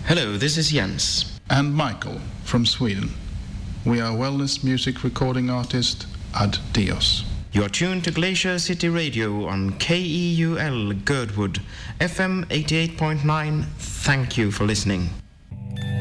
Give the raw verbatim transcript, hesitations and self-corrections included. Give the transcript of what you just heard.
Hello, this is Jens. And Michael from Sweden. We are wellness music recording artist Ad Dios. You are tuned to Glacier City Radio on K E U L Girdwood, F M eighty-eight point nine. Thank you for listening.